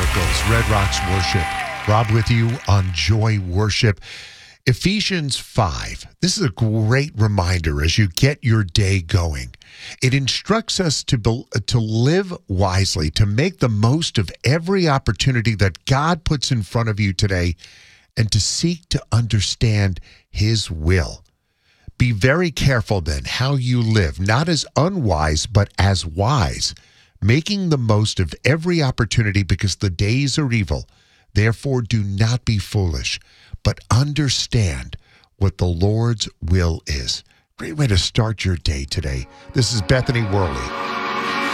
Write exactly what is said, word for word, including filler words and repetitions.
Miracles, Red Rocks Worship. Rob with you on Joy Worship. Ephesians five. This is a great reminder as you get your day going. It instructs us to be, to live wisely, to make the most of every opportunity that God puts in front of you today, and to seek to understand His will. Be very careful then how you live, not as unwise, but as wise, making the most of every opportunity because the days are evil. Therefore, do not be foolish, but understand what the Lord's will is. Great way to start your day today. This is Bethany Worley.